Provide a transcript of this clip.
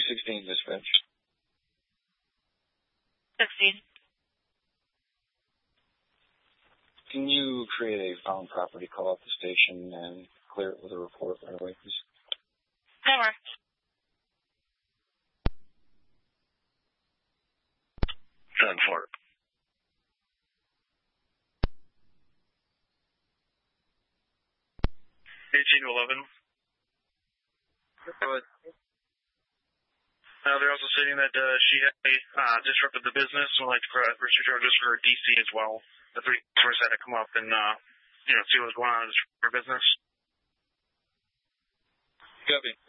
216 dispatch. 16. Can you create a found property call at the station and clear it with a report right away, please? Over. 10-4. 18-11. Go ahead. They're also stating that she had disrupted the business and would like to pursue charges for DC as well. The three customers had to come up and see what was going on in her business. Copy.